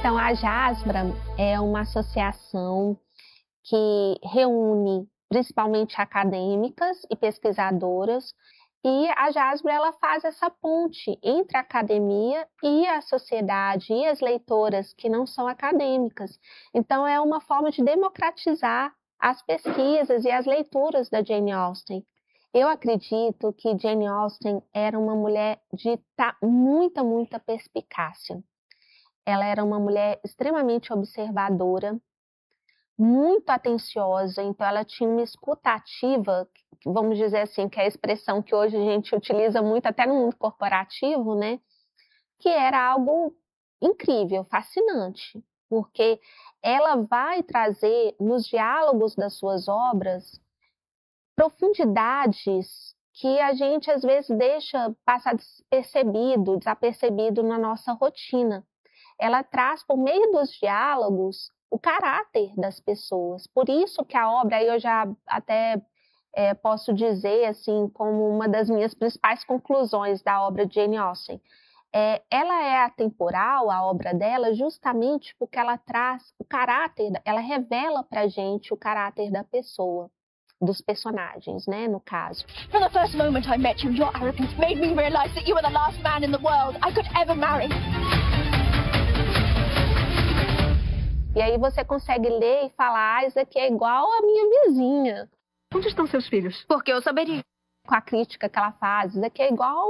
Então, a JASBRA é uma associação que reúne principalmente acadêmicas e pesquisadoras, e a JASBRA ela faz essa ponte entre a academia e a sociedade e as leitoras que não são acadêmicas. Então, é uma forma de democratizar as pesquisas e as leituras da Jane Austen. Eu acredito que Jane Austen era uma mulher de muita perspicácia. Ela era uma mulher extremamente observadora, muito atenciosa, então ela tinha uma escuta ativa, vamos dizer assim, que é a expressão que hoje a gente utiliza muito até no mundo corporativo, né? Que era algo incrível, fascinante, porque ela vai trazer nos diálogos das suas obras profundidades que a gente às vezes deixa passar desapercebido na nossa rotina. Ela traz por meio dos diálogos o caráter das pessoas. Por isso que a obra, aí eu já até posso dizer assim como uma das minhas principais conclusões da obra de Jane Austen, ela é atemporal, a obra dela, justamente porque ela traz o caráter, ela revela para a gente o caráter da pessoa, dos personagens, né, no caso. From the first moment I met you, your arrogance made me realize that you were the last man in the world I could ever marry. E aí você consegue ler e falar, isso aqui é igual a minha vizinha. Onde estão seus filhos? Porque eu saberia. Com a crítica que ela faz, isso aqui é igual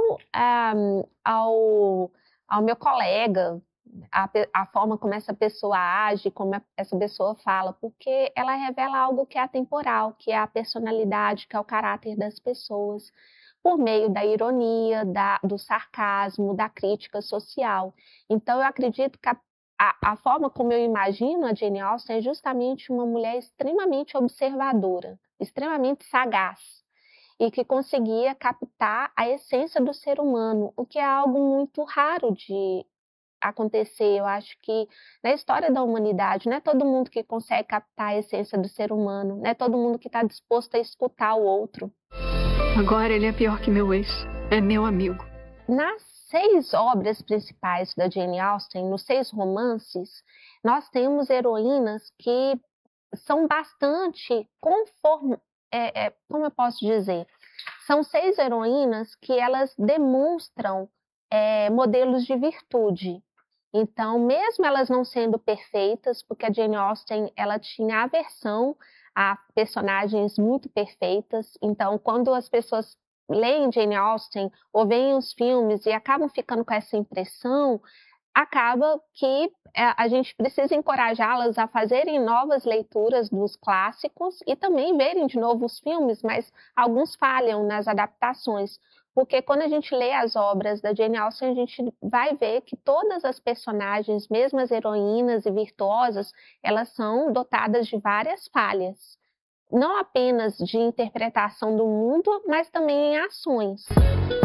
ao meu colega, a forma como essa pessoa age, como essa pessoa fala, porque ela revela algo que é atemporal, que é a personalidade, que é o caráter das pessoas, por meio da ironia, do sarcasmo, da crítica social. Então, eu acredito que a forma como eu imagino a Jane Austen é justamente uma mulher extremamente observadora, extremamente sagaz, e que conseguia captar a essência do ser humano, o que é algo muito raro de acontecer. Eu acho que na história da humanidade não é todo mundo que consegue captar a essência do ser humano, não é todo mundo que está disposto a escutar o outro. Agora ele é pior que meu ex, é meu amigo. Nas 6 obras principais da Jane Austen, nos 6 romances, nós temos heroínas que são bastante como eu posso dizer? São 6 heroínas que elas demonstram modelos de virtude. Então, mesmo elas não sendo perfeitas, porque a Jane Austen ela tinha aversão a personagens muito perfeitas, então quando as pessoas leem Jane Austen ou veem os filmes e acabam ficando com essa impressão, acaba que a gente precisa encorajá-las a fazerem novas leituras dos clássicos e também verem de novo os filmes, mas alguns falham nas adaptações, porque quando a gente lê as obras da Jane Austen, a gente vai ver que todas as personagens, mesmo as heroínas e virtuosas, elas são dotadas de várias falhas, não apenas de interpretação do mundo, mas também em ações.